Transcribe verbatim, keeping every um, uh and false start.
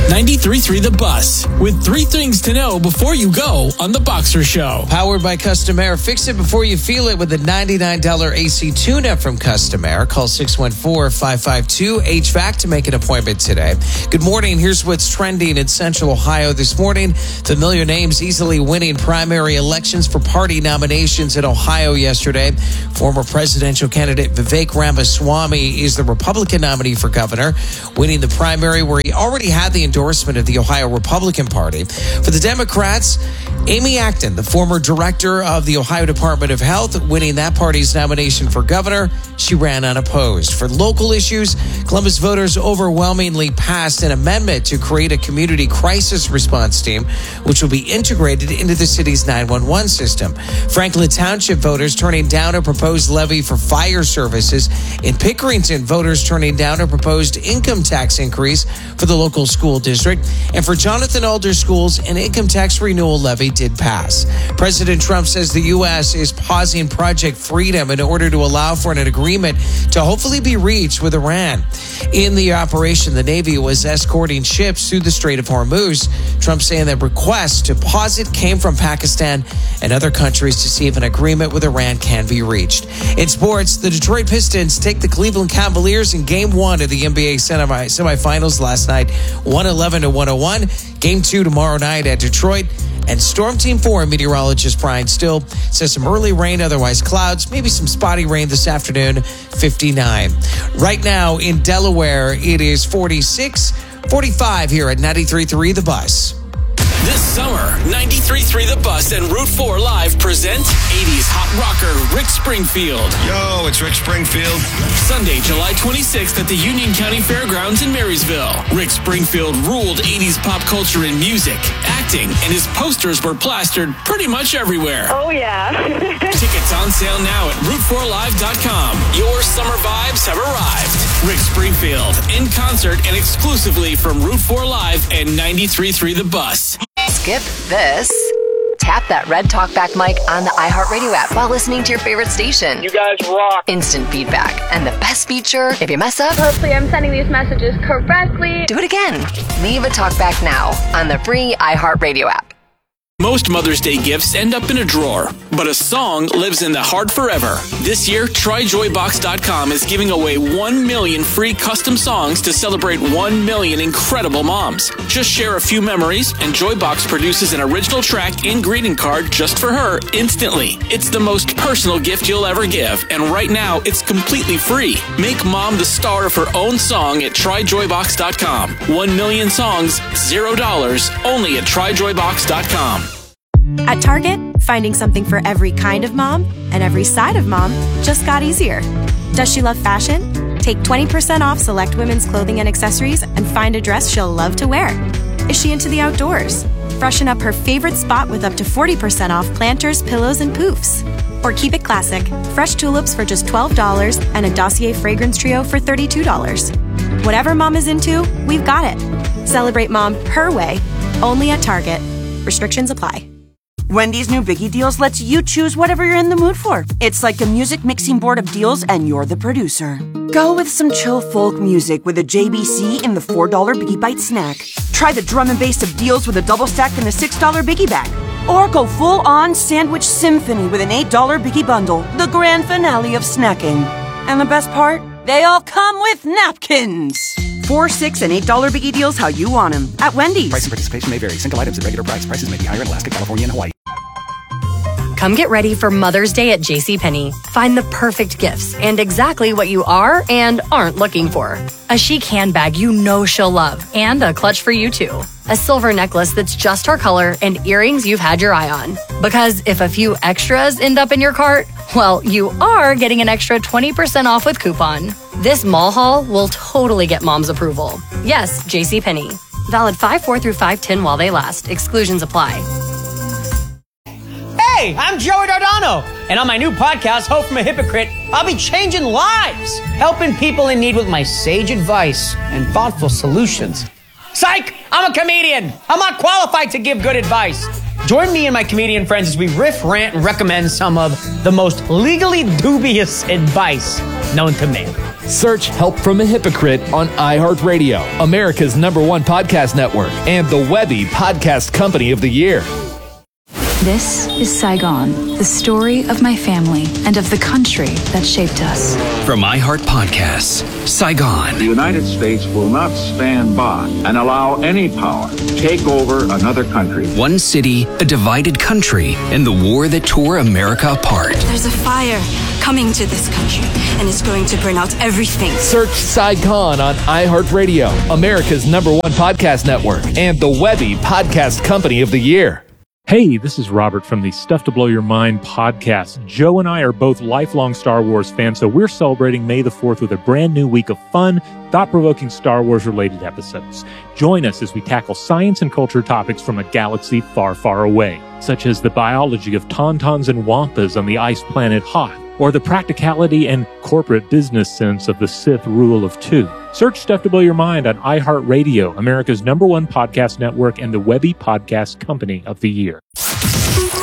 ninety-three point three The Bus, with three things to know before you go on The Boxer Show. Powered by Custom Air. Fix it before you feel it with a ninety-nine dollars A C tune-up from Custom Air. Call six one four, five five two, H V A C to make an appointment today. Good morning. Here's what's trending in Central Ohio this morning. Familiar names easily winning primary elections for party nominations in Ohio yesterday. Former presidential candidate Vivek Ramaswamy is the Republican nominee for governor, winning the primary where he already had the endorsement of the Ohio Republican Party. For the Democrats, Amy Acton, the former director of the Ohio Department of Health, winning that party's nomination for governor. She ran unopposed. For local issues, Columbus voters overwhelmingly passed an amendment to create a community crisis response team, which will be integrated into the city's nine one one system. Franklin Township voters turning down a proposed levy for fire services. In Pickerington, voters turning down a proposed income tax increase for the local school district. And for Jonathan Alder schools, an income tax renewal levy did pass. President Trump says the U S is pausing Project Freedom in order to allow for an agreement to hopefully be reached with Iran. In the operation, the Navy was escorting ships through the Strait of Hormuz. Trump saying that requests to pause it came from Pakistan and other countries to see if an agreement with Iran can be reached. In sports, the Detroit Pistons take the Cleveland Cavaliers in Game One of the N B A semi- semifinals last night, one eleven to one oh one. Game two tomorrow night at Detroit. And Storm Team four meteorologist Brian Still says some early rain, otherwise clouds, maybe some spotty rain this afternoon, fifty-nine. Right now in Delaware, it is forty-six, forty-five here at ninety-three point three The Bus. This summer, ninety-three point three The Bus and Route four Live present eighties hot rocker Rick Springfield. Yo, it's Rick Springfield. Sunday, July twenty-sixth at the Union County Fairgrounds in Marysville. Rick Springfield ruled eighties pop culture in music, acting, and his posters were plastered pretty much everywhere. Oh, yeah. Tickets on sale now at route four live dot com. Your summer vibes have arrived. Rick Springfield, in concert and exclusively from Route four Live and ninety-three point three The Bus. Skip this. Tap that red talkback mic on the iHeartRadio app while listening to your favorite station. You guys rock. Instant feedback. And the best feature, if you mess up, hopefully I'm sending these messages correctly. Do it again. Leave a talkback now on the free iHeartRadio app. Most Mother's Day gifts end up in a drawer, but a song lives in the heart forever. This year, try joy box dot com is giving away one million free custom songs to celebrate one million incredible moms. Just share a few memories, and Joybox produces an original track and greeting card just for her instantly. It's the most personal gift you'll ever give, and right now, it's completely free. Make mom the star of her own song at try joy box dot com. One million songs, zero dollars, only at try joy box dot com. At Target, finding something for every kind of mom and every side of mom just got easier. Does she love fashion? Take twenty percent off select women's clothing and accessories and find a dress she'll love to wear. Is she into the outdoors? Freshen up her favorite spot with up to forty percent off planters, pillows, and poofs. Or keep it classic, fresh tulips for just twelve dollars and a Dossier fragrance trio for thirty-two dollars. Whatever mom is into, we've got it. Celebrate mom her way, only at Target. Restrictions apply. Wendy's new Biggie Deals lets you choose whatever you're in the mood for. It's like a music mixing board of deals, and you're the producer. Go with some chill folk music with a J B C in the four dollar Biggie Bite snack. Try the drum and bass of deals with a double stack in the six dollar Biggie Bag. Or go full-on sandwich symphony with an eight dollar Biggie Bundle, the grand finale of snacking. And the best part? They all come with napkins. Four, six, and eight dollar Biggie Deals how you want them at Wendy's. Price and participation may vary. Single items at regular price. Prices may be higher in Alaska, California, and Hawaii. Come get ready for Mother's Day at JCPenney. Find the perfect gifts and exactly what you are and aren't looking for. A chic handbag you know she'll love and a clutch for you too. A silver necklace that's just her color and earrings you've had your eye on. Because if a few extras end up in your cart, well, you are getting an extra twenty percent off with coupon. This mall haul will totally get mom's approval. Yes, JCPenney. Valid five four through five ten while they last. Exclusions apply. Hey, I'm Joey Dardano, and on my new podcast, Hope from a Hypocrite, I'll be changing lives, helping people in need with my sage advice and thoughtful solutions. Psych! I'm a comedian. I'm not qualified to give good advice. Join me and my comedian friends as we riff, rant, and recommend some of the most legally dubious advice known to man. Search Help from a Hypocrite on iHeartRadio, America's number one podcast network, and the Webby Podcast Company of the Year. This is Saigon, the story of my family and of the country that shaped us. From iHeart Podcasts, Saigon. The United States will not stand by and allow any power to take over another country. One city, a divided country, and the war that tore America apart. There's a fire coming to this country, and it's going to burn out everything. Search Saigon on iHeartRadio, America's number one podcast network, and the Webby Podcast Company of the Year. Hey, this is Robert from the Stuff to Blow Your Mind podcast. Joe and I are both lifelong Star Wars fans, so we're celebrating May the fourth with a brand new week of fun, thought-provoking Star Wars-related episodes. Join us as we tackle science and culture topics from a galaxy far, far away, such as the biology of tauntauns and wampas on the ice planet Hoth, or the practicality and corporate business sense of the Sith rule of two. Search Stuff to Blow Your Mind on iHeartRadio, America's number one podcast network, and the Webby Podcast Company of the Year.